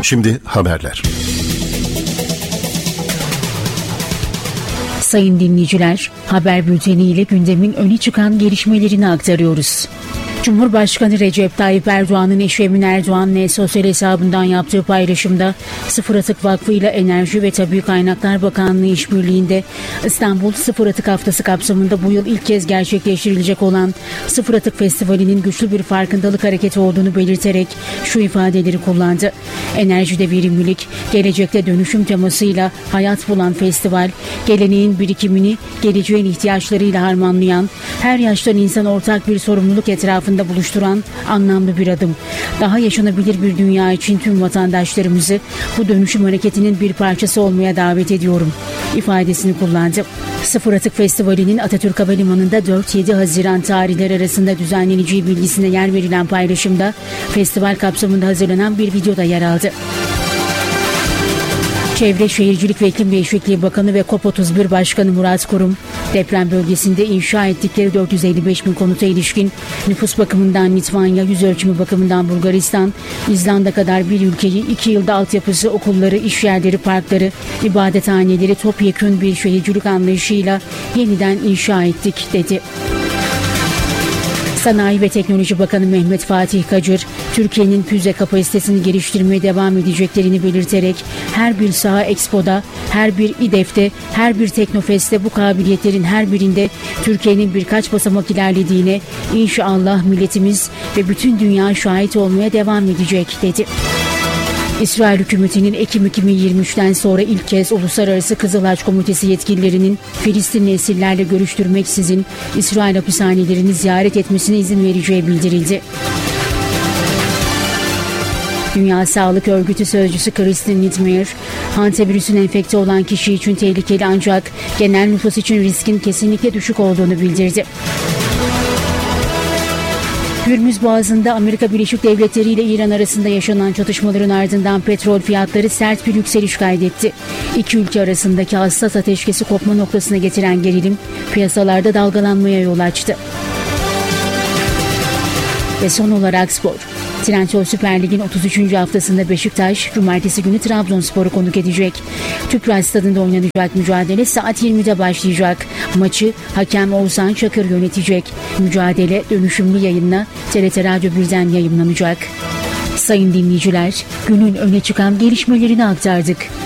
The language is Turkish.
Şimdi haberler. Sayın dinleyiciler, haber bülteni ile gündemin öne çıkan gelişmelerini aktarıyoruz. Cumhurbaşkanı Recep Tayyip Erdoğan'ın eşi Emine Erdoğan'la sosyal hesabından yaptığı paylaşımda Sıfır Atık Vakfı ile Enerji ve Tabii Kaynaklar Bakanlığı işbirliğinde İstanbul Sıfır Atık Haftası kapsamında bu yıl ilk kez gerçekleştirilecek olan Sıfır Atık Festivali'nin güçlü bir farkındalık hareketi olduğunu belirterek şu ifadeleri kullandı. Enerjide verimlilik, gelecekte dönüşüm temasıyla hayat bulan festival, geleneğin birikimini geleceğin ihtiyaçlarıyla harmanlayan, her yaştan insan ortak bir sorumluluk etrafında buluşturan anlamlı bir adım. Daha yaşanabilir bir dünya için tüm vatandaşlarımızı bu dönüşüm hareketinin bir parçası olmaya davet ediyorum ifadesini kullandı. Sıfır Atık Festivali'nin Atatürk Havalimanı'nda 4-7 Haziran tarihleri arasında düzenleneceği bilgisine yer verilen paylaşımda festival kapsamında hazırlanan bir videoda yer aldı. Çevre Şehircilik ve İklim Değişikliği Bakanı ve COP31 Başkanı Murat Kurum, deprem bölgesinde inşa ettikleri 455 bin konuta ilişkin nüfus bakımından Litvanya, yüz ölçümü bakımından Bulgaristan, İzlanda kadar bir ülkeyi 2 yılda altyapısı, okulları, işyerleri, parkları, ibadethaneleri topyekün bir şehircilik anlayışıyla yeniden inşa ettik dedi. Sanayi ve Teknoloji Bakanı Mehmet Fatih Kacır, Türkiye'nin füze kapasitesini geliştirmeye devam edeceklerini belirterek her bir saha Expo'da, her bir İDEF'te, her bir Teknofest'te bu kabiliyetlerin her birinde Türkiye'nin birkaç basamak ilerlediğine inşallah milletimiz ve bütün dünya şahit olmaya devam edecek dedi. İsrail hükümetinin Ekim 2023'ten sonra ilk kez Uluslararası Kızıl Haç Komitesi yetkililerinin Filistinli esirlerle görüştürmeksizin İsrail hapishanelerini ziyaret etmesine izin vereceği bildirildi. Dünya Sağlık Örgütü Sözcüsü Kristin Nitmeyer, hantavirüsüne enfekte olan kişi için tehlikeli ancak genel nüfus için riskin kesinlikle düşük olduğunu bildirdi. Hürmüz Boğazı'nda Amerika Birleşik Devletleri ile İran arasında yaşanan çatışmaların ardından petrol fiyatları sert bir yükseliş kaydetti. İki ülke arasındaki hassas ateşkesi kopma noktasına getiren gerilim piyasalarda dalgalanmaya yol açtı. Ve son olarak spor. Trendyol Süper Lig'in 33. haftasında Beşiktaş, cumartesi günü Trabzonspor'u konuk edecek. Tüpraş Stadı'nda oynanacak mücadele saat 20'de başlayacak. Maçı hakem Oğuzhan Çakır yönetecek. Mücadele dönüşümlü yayınla TRT Radyo 1'den yayımlanacak. Sayın dinleyiciler, günün öne çıkan gelişmelerini aktardık.